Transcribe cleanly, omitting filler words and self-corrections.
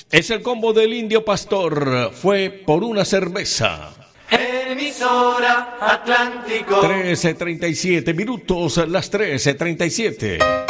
Es el combo del Indio Pastor. Fue por una cerveza. Emisora Atlántico. 13:37 minutos, las 13:37.